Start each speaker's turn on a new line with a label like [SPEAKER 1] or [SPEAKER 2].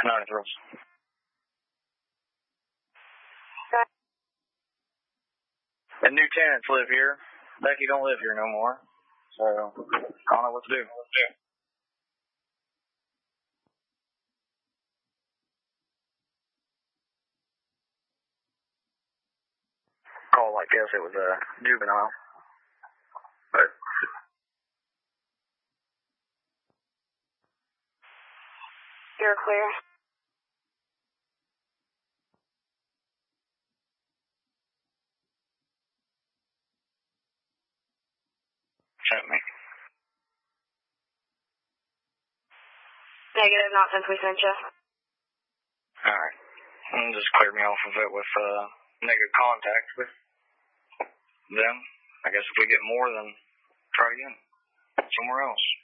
[SPEAKER 1] Nine thrills. And new tenants live here. Becky don't live here no more. So, I don't know what to do. Call, I guess it was a juvenile. But
[SPEAKER 2] you're clear.
[SPEAKER 1] Sent me.
[SPEAKER 2] Negative, not since we sent you.
[SPEAKER 1] Alright. Just clear me off of it with negative contact with them. I guess if we get more, then try again somewhere else.